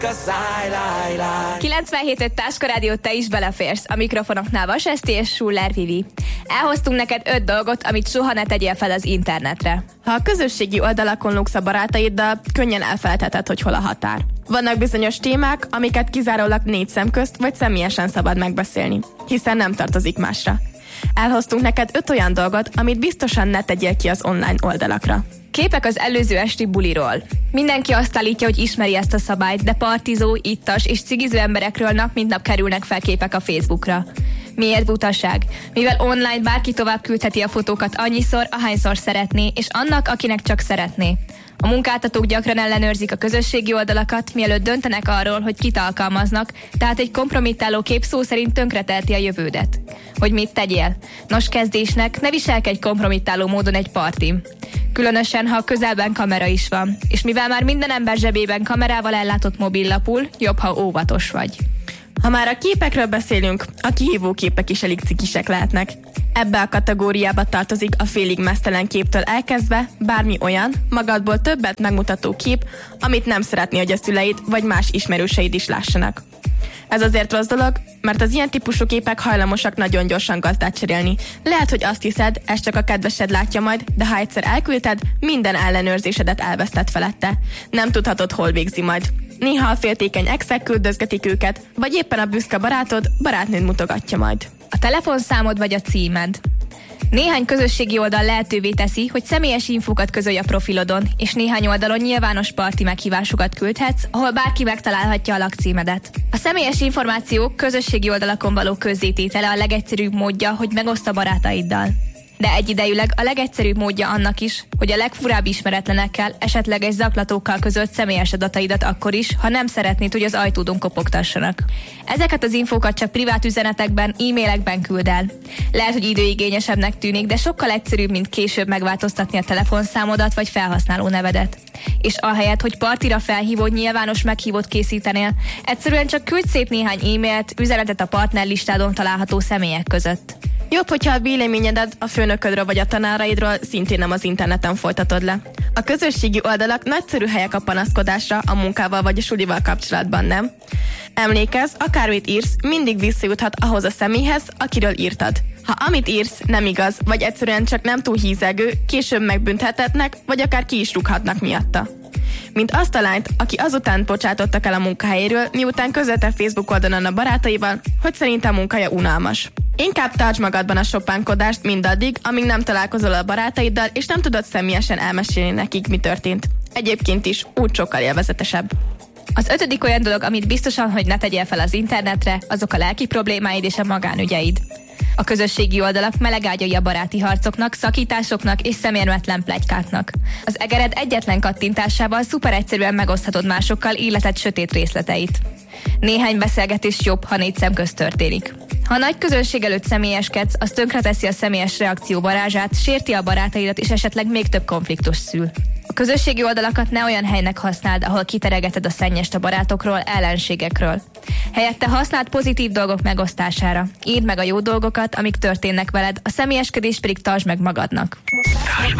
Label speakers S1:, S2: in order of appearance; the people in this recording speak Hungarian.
S1: 97.5 Táska Rádió, te is beleférsz. A mikrofonoknál Vas Eszti és Schuller Vivi. Elhoztunk neked 5 dolgot, amit soha ne tegyél fel az internetre.
S2: Ha a közösségi oldalakon lógsz a barátaiddal, könnyen elfelejtheted, hogy hol a határ. Vannak bizonyos témák, amiket kizárólag 4 szem közt vagy személyesen szabad megbeszélni, hiszen nem tartozik másra. Elhoztunk neked 5 olyan dolgot, amit biztosan ne tegyél ki az online oldalakra.
S1: Képek az előző esti buliról. Mindenki azt állítja, hogy ismeri ezt a szabályt, de partizó, ittas és cigiző emberekről nap mint nap kerülnek fel képek a Facebookra. Miért butaság? Mivel online bárki tovább küldheti a fotókat annyiszor, ahányszor szeretné, és annak, akinek csak szeretné. A munkáltatók gyakran ellenőrzik a közösségi oldalakat, mielőtt döntenek arról, hogy kit alkalmaznak, tehát egy kompromittáló kép szó szerint tönkretelti a jövődet. Hogy mit tegyél? Nos, kezdésnek ne viselkedj kompromittáló módon egy partin. Különösen, ha a közelben kamera is van, és mivel már minden ember zsebében kamerával ellátott mobillapul, jobb, ha óvatos vagy.
S2: Ha már a képekről beszélünk, a kihívó képek is elég cikisek lehetnek. Ebbe a kategóriába tartozik a félig meztelen képtől elkezdve bármi olyan, magadból többet megmutató kép, amit nem szeretné, hogy a szüleid vagy más ismerőseid is lássanak. Ez azért rossz dolog, mert az ilyen típusú képek hajlamosak nagyon gyorsan gazdát cserélni. Lehet, hogy azt hiszed, ez csak a kedvesed látja majd, de ha egyszer elküldted, minden ellenőrzésedet elvesztett felette. Nem tudhatod, hol végzi majd. Néha a féltékeny exek küldözgetik őket, vagy éppen a büszke barátod barátnőd mutogatja majd.
S1: A telefonszámod vagy a címed. Néhány közösségi oldal lehetővé teszi, hogy személyes infókat közölj a profilodon, és néhány oldalon nyilvános parti meghívásokat küldhetsz, ahol bárki megtalálhatja a lakcímedet. A személyes információk közösségi oldalakon való közzététele a legegyszerűbb módja, hogy megoszd a barátaiddal. De egyidejűleg a legegyszerűbb módja annak is, hogy a legfurább ismeretlenekkel, esetleges zaklatókkal közölt személyes adataidat akkor is, ha nem szeretnéd, hogy az ajtódon kopogtassanak. Ezeket az infókat csak privát üzenetekben, e-mailekben küld el. Lehet, hogy időigényesebbnek tűnik, de sokkal egyszerűbb, mint később megváltoztatni a telefonszámodat vagy felhasználó nevedet. És ahelyett, hogy partira felhívó nyilvános meghívót készítenél, egyszerűen csak küldj szép néhány e-mailt, üzenetet a partnerlistádon található személyek között.
S2: Jobb, hogyha a véleményedet a főnöködről vagy a tanáraidról szintén nem az interneten folytatod le. A közösségi oldalak nagyszerű helyek a panaszkodásra a munkával vagy a sulival kapcsolatban, nem? Emlékezz, akármit írsz, mindig visszajuthat ahhoz a személyhez, akiről írtad. Ha amit írsz nem igaz, vagy egyszerűen csak nem túl hízelgő, később megbüntethetnek, vagy akár ki is rúghatnak miatta. Mint azt a lányt, aki azután bocsátottak el a munkahelyéről, miután közölte Facebook oldalon a barátaival, hogy szerintem munkája unalmas. Inkább tartsd magadban a sopánkodást mindaddig, amíg nem találkozol a barátaiddal, és nem tudod személyesen elmesélni nekik, mi történt. Egyébként is úgy sokkal élvezetesebb.
S1: Az 5. olyan dolog, amit biztosan, hogy ne tegyél fel az internetre, azok a lelki problémáid és a magánügyeid. A közösségi oldalak melegágyai a baráti harcoknak, szakításoknak és szemérmetlen pletykáknak. Az egered egyetlen kattintásával szuper egyszerűen megoszthatod másokkal életed sötét részleteit. Néhány beszélgetés jobb, ha 4 szem közt történik. Ha a nagy közönség előtt személyeskedsz, az tönkreteszi a személyes reakció varázsát, sérti a barátaidat és esetleg még több konfliktus szül. A közösségi oldalakat ne olyan helynek használd, ahol kiteregeted a szennyest a barátokról, ellenségekről. Helyette használd pozitív dolgok megosztására. Írd meg a jó dolgokat, amik történnek veled, a személyeskedést pedig tartsd meg magadnak.